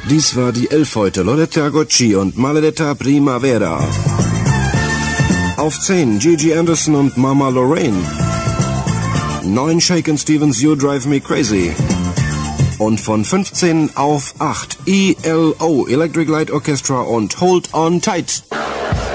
Dies war die 11 heute, Loretta Gocci und Maledetta Primavera. Auf 10, Gigi Anderson und Mama Lorraine. 9, Shakin' Stevens, You Drive Me Crazy. Und von 15 auf 8, ELO, Electric Light Orchestra und Hold On Tight.